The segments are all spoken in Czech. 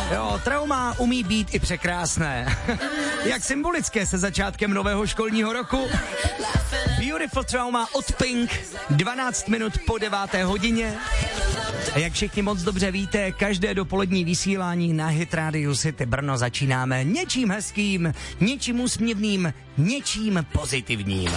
Jo, trauma umí být i překrásné. Jak symbolické se začátkem nového školního roku. Beautiful Trauma od Pink, 12 minut po 9. hodině. A jak všichni moc dobře víte, každé dopolední vysílání na Hit Radio City Brno začínáme něčím hezkým, něčím úsměvným, něčím pozitivním.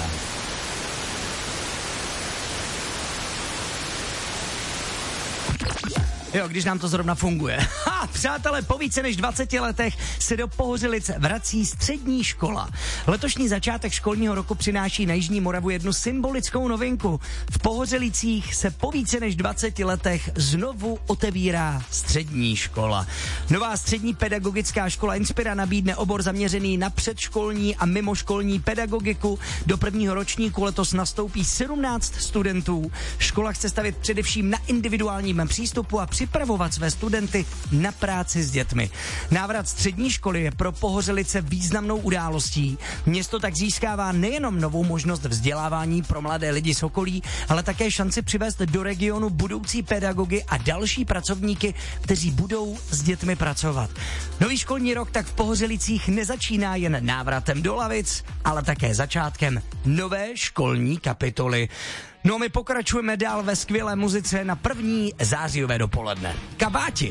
Jo, když nám to zrovna funguje. Přátelé, po více než 20 letech se do Pohořelic vrací střední škola. Letošní začátek školního roku přináší na Jižní Moravu jednu symbolickou novinku. V Pohořelicích se po více než 20 letech znovu otevírá střední škola. Nová střední pedagogická škola Inspira nabídne obor zaměřený na předškolní a mimoškolní pedagogiku. Do prvního ročníku letos nastoupí 17 studentů. Škola chce stavět především na individuálním přístupu a připravovat své studenty na práci s dětmi. Návrat střední školy je pro Pohořelice významnou událostí. Město tak získává nejenom novou možnost vzdělávání pro mladé lidi z okolí, ale také šanci přivést do regionu budoucí pedagogy a další pracovníky, kteří budou s dětmi pracovat. Nový školní rok tak v Pohořelicích nezačíná jen návratem do lavic, ale také začátkem nové školní kapitoly. No a my pokračujeme dál ve skvělé muzice na první zářijové dopoledne. Kabáti.